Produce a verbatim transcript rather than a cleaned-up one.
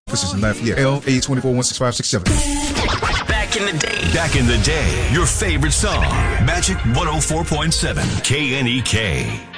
This is in Lafayette. L A twenty-four one six five six seven. Back in the day. Back in the day. Your favorite song. Magic one oh four point seven. K N E K.